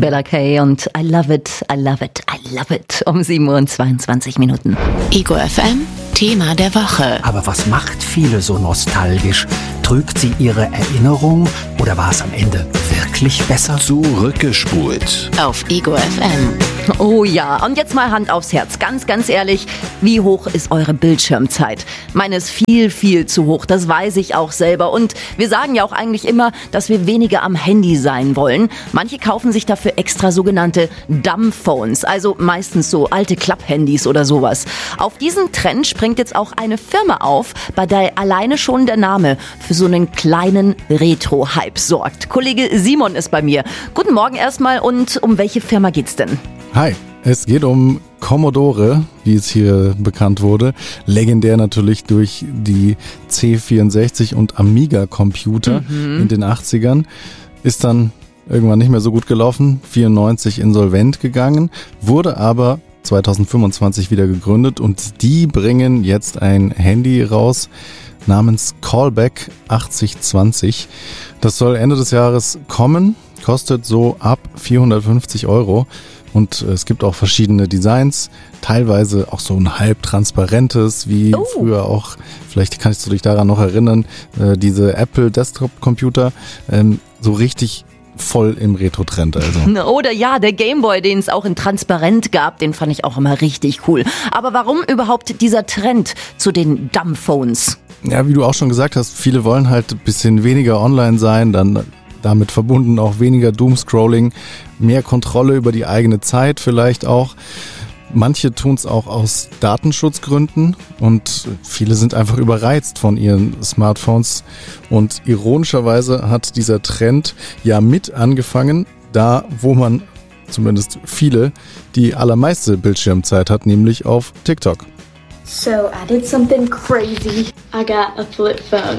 Bella Kay und I love it, I love it, I love it um 7:22 Minuten. Ego FM, Thema der Woche. Aber was macht viele so nostalgisch? Trügt sie ihre Erinnerung oder war es am Ende wirklich besser? Zurückgespult. Auf Ego FM. Oh ja, und jetzt mal Hand aufs Herz. Ganz, ganz ehrlich, wie hoch ist eure Bildschirmzeit? Meine ist viel, viel zu hoch, das weiß ich auch selber. Und wir sagen ja auch eigentlich immer, dass wir weniger am Handy sein wollen. Manche kaufen sich dafür extra sogenannte Dumbphones, also meistens so alte Klapphandys oder sowas. Auf diesen Trend springt jetzt auch eine Firma auf, bei der alleine schon der Name für so einen kleinen Retro-Hype sorgt. Kollege Simon ist bei mir. Guten Morgen erstmal, und um welche Firma geht's denn? Hi, es geht um Commodore, wie es hier bekannt wurde. Legendär natürlich durch die C64 und Amiga-Computer in den 80ern. Ist dann irgendwann nicht mehr so gut gelaufen, 94 insolvent gegangen, wurde aber 2025 wieder gegründet und die bringen jetzt ein Handy raus namens Callback 8020. Das soll Ende des Jahres kommen, kostet so ab 450 €. Und es gibt auch verschiedene Designs, teilweise auch so ein halbtransparentes, wie früher auch, vielleicht kannst du dich daran noch erinnern, diese Apple Desktop-Computer, so richtig voll im Retro-Trend also. Oder ja, der Gameboy, den es auch in transparent gab, den fand ich auch immer richtig cool. Aber warum überhaupt dieser Trend zu den Dumbphones? Ja, wie du auch schon gesagt hast, viele wollen halt ein bisschen weniger online sein, dann damit verbunden auch weniger Doomscrolling, mehr Kontrolle über die eigene Zeit vielleicht auch. Manche tun es auch aus Datenschutzgründen und viele sind einfach überreizt von ihren Smartphones. Und ironischerweise hat dieser Trend ja mit angefangen, da wo man, zumindest viele, die allermeiste Bildschirmzeit hat, nämlich auf TikTok. So I did something crazy. I got a flip phone.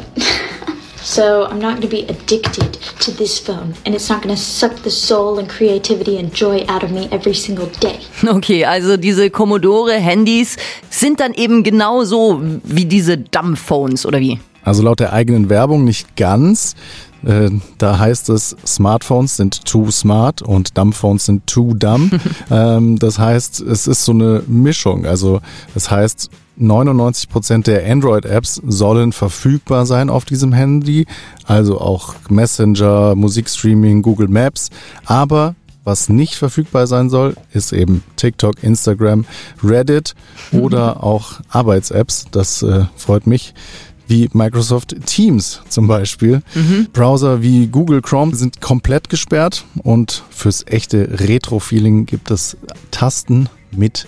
So I'm not going to be addicted to this phone, and it's not going to suck the soul and creativity and joy out of me every single day. Okay, also diese Commodore-Handys sind dann eben genauso wie diese Dumbphones, oder wie? Also laut der eigenen Werbung nicht ganz. Da heißt es, Smartphones sind too smart und Dumbphones sind too dumb. Das heißt, es ist so eine Mischung. Also das heißt, 99% der Android-Apps sollen verfügbar sein auf diesem Handy. Also auch Messenger, Musikstreaming, Google Maps. Aber was nicht verfügbar sein soll, ist eben TikTok, Instagram, Reddit oder auch Arbeits-Apps. Das freut mich. Wie Microsoft Teams zum Beispiel. Browser wie Google Chrome sind komplett gesperrt und fürs echte Retro-Feeling gibt es Tasten mit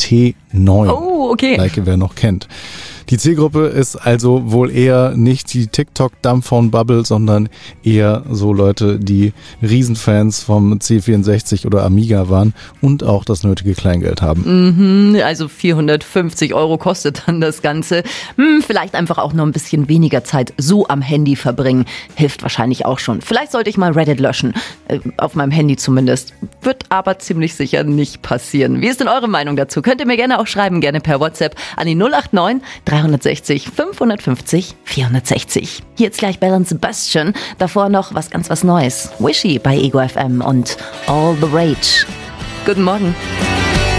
T9. Oh, okay. Like wer noch kennt. Die Zielgruppe ist also wohl eher nicht die TikTok-Dumbphone-Bubble, sondern eher so Leute, die Riesenfans vom C64 oder Amiga waren und auch das nötige Kleingeld haben. Also 450 € kostet dann das Ganze. Vielleicht einfach auch noch ein bisschen weniger Zeit so am Handy verbringen. Hilft wahrscheinlich auch schon. Vielleicht sollte ich mal Reddit löschen. Auf meinem Handy zumindest. Wird aber ziemlich sicher nicht passieren. Wie ist denn eure Meinung dazu? Könnt ihr mir gerne auch schreiben, gerne per WhatsApp an die 089 360 550 460. Hier jetzt gleich Belle und Sebastian. Davor noch was Neues. Wishy bei Ego FM und All the Rage. Guten Morgen.